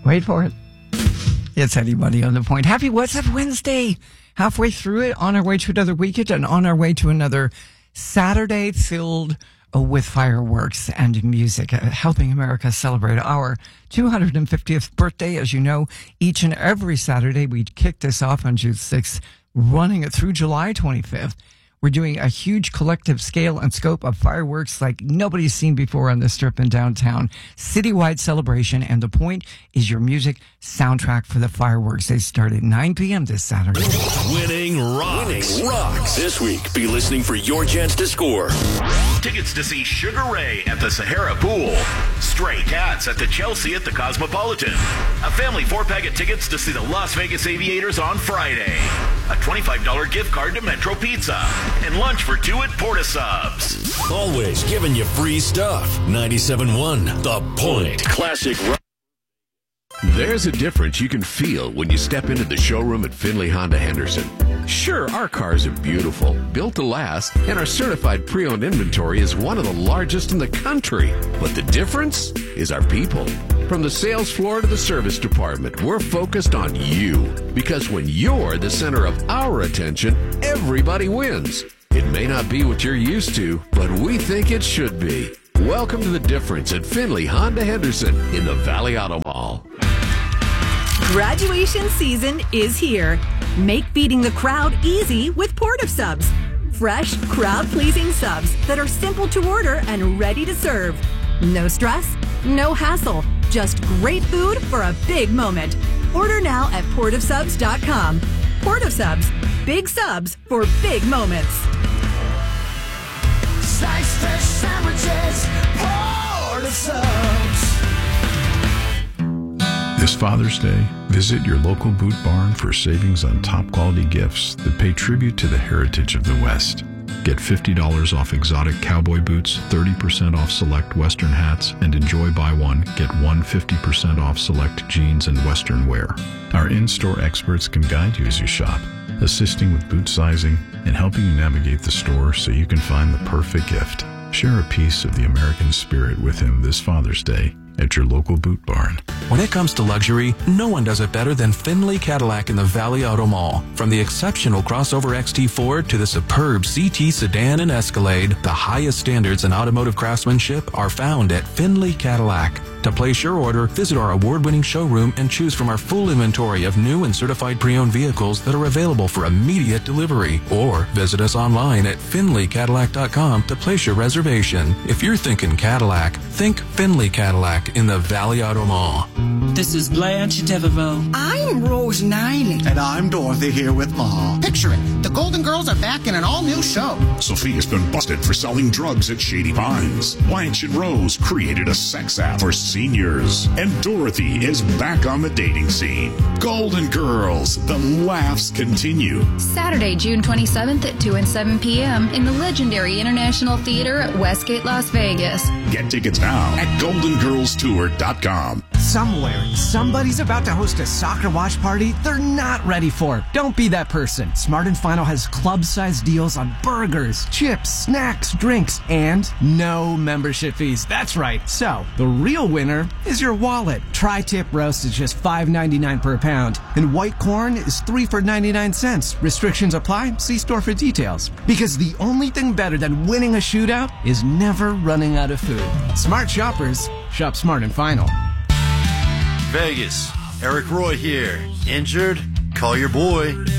Wait for it. It's Anybody on the Point. Happy What's Up Wednesday. Halfway through it, on our way to another weekend and on our way to another Saturday filled with fireworks and music, helping America celebrate our 250th birthday. As you know, each and every Saturday, we kick this off on June 6th, running it through July 25th. We're doing a huge collective scale and scope of fireworks like nobody's seen before on the Strip in downtown. Citywide celebration, and the Point is your music soundtrack for the fireworks. They start at 9 p.m. this Saturday. Winning rocks. This week, be listening for your chance to score. Tickets to see Sugar Ray at the Sahara Pool. Stray Cats at the Chelsea at the Cosmopolitan. A family 4-pack of tickets to see the Las Vegas Aviators on Friday. A $25 gift card to Metro Pizza. And lunch for 2 at Porta Subs. Always giving you free stuff. 97.1 The Point. Classic rock. There's a difference you can feel when you step into the showroom at Findlay Honda Henderson. Sure, our cars are beautiful, built to last, and our certified pre-owned inventory is one of the largest in the country. But the difference is our people. From the sales floor to the service department, we're focused on you. Because when you're the center of our attention, everybody wins. It may not be what you're used to, but we think it should be. Welcome to The Difference at Findlay Honda Henderson in the Valley Auto Mall. Graduation season is here. Make beating the crowd easy with Porta Subs. Fresh, crowd-pleasing subs that are simple to order and ready to serve. No stress, no hassle, just great food for a big moment. Order now at portofsubs.com. Porta Subs, big subs for big moments. Sliced fish sandwiches, Porta Subs. This Father's Day, visit your local Boot Barn for savings on top quality gifts that pay tribute to the heritage of the West. Get $50 off exotic cowboy boots, 30% off select Western hats, and enjoy buy one, get one 50% off select jeans and Western wear. Our in-store experts can guide you as you shop, assisting with boot sizing and helping you navigate the store so you can find the perfect gift. Share a piece of the American spirit with him this Father's Day at your local Boot Barn. When it comes to luxury, no one does it better than Findlay Cadillac in the Valley Auto Mall. From the exceptional crossover XT4 to the superb CT sedan and Escalade, the highest standards in automotive craftsmanship are found at Findlay Cadillac. To place your order, visit our award-winning showroom and choose from our full inventory of new and certified pre-owned vehicles that are available for immediate delivery. Or visit us online at FindlayCadillac.com to place your reservation. If you're thinking Cadillac, think Findlay Cadillac in the Valley Auto Mall. This is Blanche Devereaux. I'm Rose Niley. And I'm Dorothy here with Ma. Picture it. The Golden Girls are back in an all-new show. Sophia's been busted for selling drugs at Shady Pines. Blanche and Rose created a sex app for seniors. And Dorothy is back on the dating scene. Golden Girls. The laughs continue. Saturday, June 27th at 2 and 7 p.m. in the legendary International Theater at Westgate, Las Vegas. Get tickets now at goldengirlstour.com. Somewhere, somebody's about to host a soccer watch party they're not ready for. Don't be that person. Smart & Final has club-sized deals on burgers, chips, snacks, drinks, and no membership fees. That's right. So, the real winner is your wallet. Tri-tip roast is just $5.99 per pound, and white corn is 3 for 99 cents. Restrictions apply. See store for details. Because the only thing better than winning a shootout is never running out of food. Smart shoppers shop Smart & Final. Vegas, Eric Roy here. Injured? Call your boy.